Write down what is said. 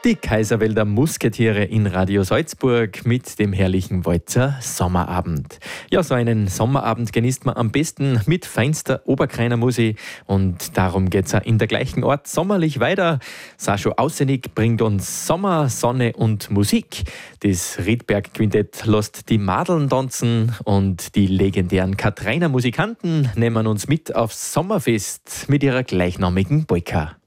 Die Kaiserwälder Musketiere in Radio Salzburg mit dem herrlichen Walzer Sommerabend. Ja, so einen Sommerabend genießt man am besten mit feinster Oberkreiner Musik und darum geht's auch in der gleichen Ort sommerlich weiter. Sascho Ausenig bringt uns Sommer, Sonne und Musik. Das Riedberg Quintett lässt die Madeln tanzen und die legendären Katrainer Musikanten nehmen uns mit aufs Sommerfest mit ihrer gleichnamigen Polka.